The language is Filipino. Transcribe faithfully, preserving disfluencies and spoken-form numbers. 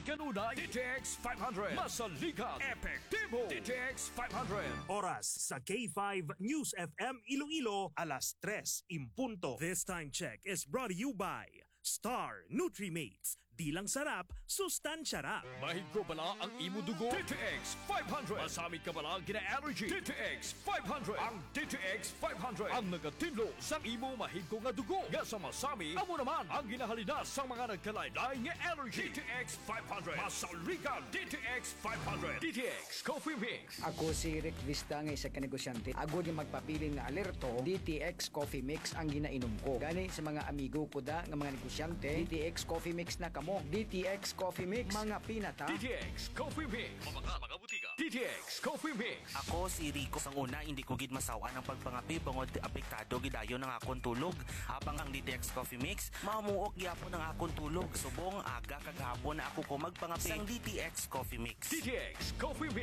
Di kanunay, D T X five hundred. Masalikan, epektibo, D T X five hundred. Oras sa K five News F M Iloilo, alas tres impunto. This time check is brought to you by Star Nutrimates. Di lang sarap, sustansya ra. Mahig ko bala ang imo dugo? D T X five hundred. Masami ka bala gina-allergy? D T X five hundred. Ang D T X five hundred ang nagatinlo sa imo mahig ko nga dugo. Nga sa masami, amo naman ang ginahalina sa mga nagkalaylay nga allergy. D T X five hundred. Masalikan D T X five hundred. D T X Coffee Mix. Ako si Rick Vista nga isa ka negosyante. Ako di magpapiling nga alerto, D T X Coffee Mix ang ginainom ko. Gani sa mga amigo ko da nga mga negosyante, D T X Coffee Mix na kamo. D T X Coffee Mix, mga pinata. D T X Coffee Mix. Mabaka, mga butika. D T X Coffee Mix. Ako si Rico. Sang una, hindi ko gid masawa ang pagpangapi bangod apektado gidayon ng akong tulog. Habang ang D T X Coffee Mix, mamuok gyapon ng akong tulog. Subong aga kagahapon na ako ko magpangapi sang D T X Coffee Mix. D T X Coffee Mix.